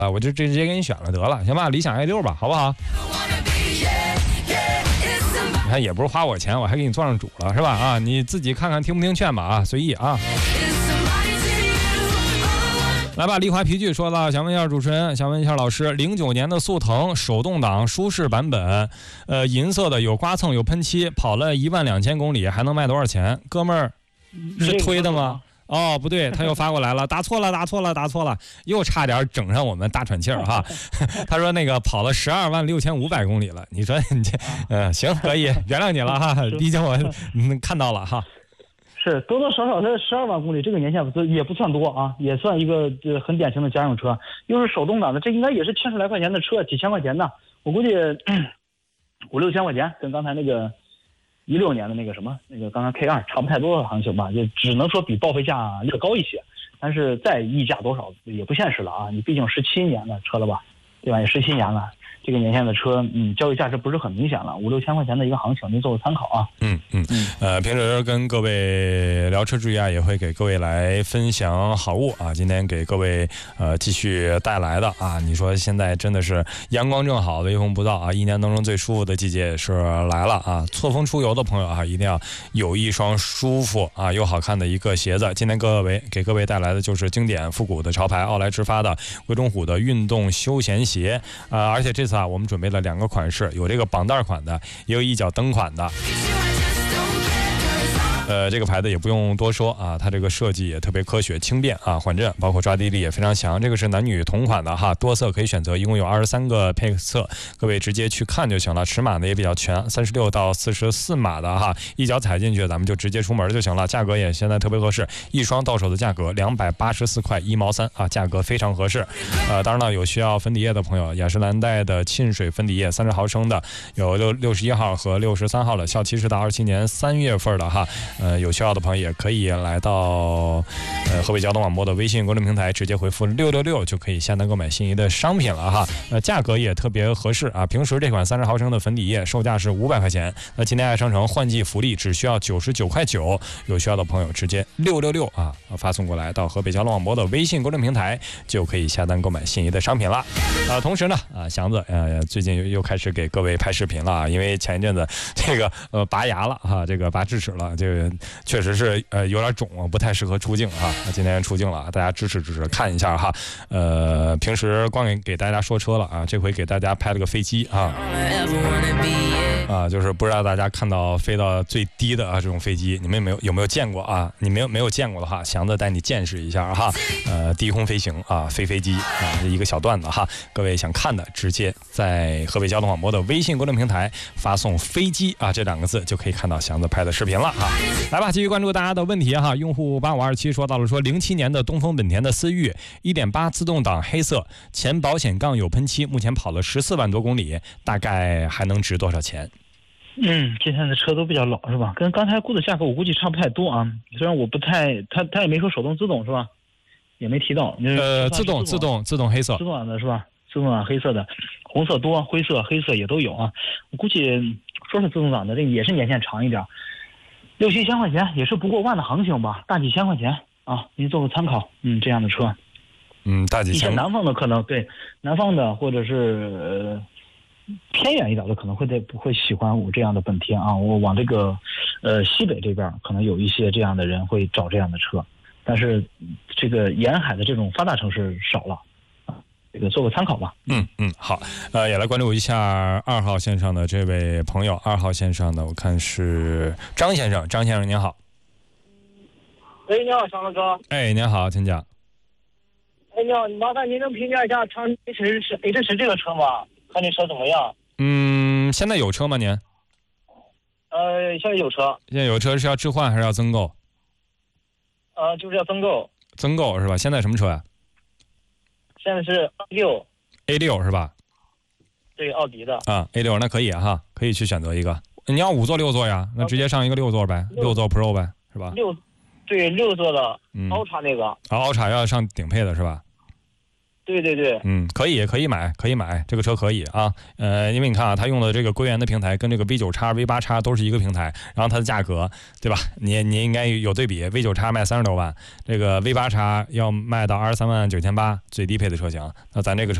我就直接给你选了得了，行吧？理想 A6吧，好不好？你看也不是花我钱，我还给你做上主了，是吧？啊，你自己看看听不听劝吧啊，随意啊。来吧，丽华皮具说了，想问一下主持人，想问一下老师，09年的速腾手动挡舒适版本，银色的，有刮蹭有喷漆，跑了12000公里，还能卖多少钱？哥们儿，是推的吗？哦，不对，他又发过来了，打错了，又差点整上我们大喘气儿哈。他说那个跑了126500公里了，你说你这，行，可以原谅你了哈，毕竟我看到了哈。 是多多少少，它12万公里，这个年限也不算多啊，也算一个很典型的家用车，又是手动挡的，这应该也是70来块钱的车，几千块钱的，我估计5-6千块钱，跟刚才那个16年的那个什么那个刚刚 K2 差不太多的行情吧，就只能说比报废价略高一些，但是再溢价多少也不现实了啊，你毕竟17年的车了吧，对吧？也17年了。这个年限的车，交易价值不是很明显了，5-6千块钱的一个行情，您做个参考啊。 平时跟各位聊车之余啊，也会给各位来分享好物啊。今天给各位继续带来的啊，你说现在真的是阳光正好，微风不燥啊，一年当中最舒服的季节也是来了啊。错峰出游的朋友啊，一定要有一双舒服啊又好看的一个鞋子。今天给各位带来的就是经典复古的潮牌奥莱直发的贵中虎的运动休闲鞋而且这次我们准备了2个款式，有这个绑带款的，也有一脚蹬款的。这个牌子也不用多说啊，它这个设计也特别科学轻便啊，缓震包括抓地力也非常强。这个是男女同款的哈，多色可以选择，一共有23个配色，各位直接去看就行了。尺码呢也比较全，36到44码的哈，一脚踩进去咱们就直接出门就行了。价格也现在特别合适，一双到手的价格284块1毛3啊，价格非常合适。当然了，有需要粉底液的朋友，雅诗兰黛的沁水粉底液30毫升的，有61号和63号的，效期是到27年3月份的哈。有需要的朋友也可以来到河北交通广播的微信公众平台，直接回复666就可以下单购买心仪的商品了哈。价格也特别合适啊，平时这款30毫升的粉底液售价是500块钱，那今天爱商城换季福利只需要99块9，有需要的朋友直接666啊发送过来到河北交通广播的微信公众平台，就可以下单购买心仪的商品了。同时呢祥子最近又开始给各位拍视频了啊，因为前一阵子这个拔牙了哈，这个拔智齿了，这个确实是有点肿啊，不太适合出镜啊。今天出镜了，大家支持看一下哈。平时光给大家说车了啊，这回给大家拍了个飞机啊。就是不知道大家看到飞到最低的这种飞机，你们有没有见过啊？你没有见过的话，祥子带你见识一下哈。低空飞行啊，飞机啊，一个小段子哈。各位想看的，直接在河北交通广播的微信公众平台发送飞机啊这2个字，就可以看到祥子拍的视频了哈。来吧，继续关注大家的问题哈。用户8527说到了，说07年的东风本田的思域 1.8 自动挡黑色，前保险杠有喷漆，目前跑了14万多公里，大概还能值多少钱？ 今天的车都比较老是吧？跟刚才估的价格我估计差不太多啊。虽然我不太，他也没说手动自动是吧？也没提到。 自动黑色。 自动挡的是吧？自动挡黑色的，红色多，灰色、黑色也都有啊。我估计说是自动挡的，这个也是年限长一点，6-7千块钱也是不过万的行情吧，大几千块钱啊，您做个参考。这样的车， 大几千。 一些南方的可能对南方的或者是偏远一点的可能不会喜欢我这样的本田啊。我往这个西北这边可能有一些这样的人会找这样的车，但是这个沿海的这种发达城市少了。这个做个参考吧。 好，也来关注一下2号线上的这位朋友。2号线上的我看是张先生，张先生您好。 喂，你好，祥子哥。 您好，请讲。 你好，麻烦您能评价一下长H10这个车吗？看这车怎么样？ 现在有车吗您？ 现在有车。 现在有车是要置换还是要增购？ 就是要增购。 增购是吧？现在什么车呀？ 现在是 A6是吧？ 对，奥迪的。 A6 那可以哈，可以去选择一个。你要5座6座呀？那直接上一个6座呗，6座 Pro 呗，是吧 ？6座的，Ultra 那个。 Ultra 要上顶配的是吧？ 对对对对， 可以买，这个车可以啊。因为你看啊，它用的这个归元的平台跟这个 V9X、V8X 都是一个平台，然后它的价格，对吧？你应该有对比 ，V9X 卖30多万，这个 V8X 要卖到23万9800，最低配的车型。那咱这个车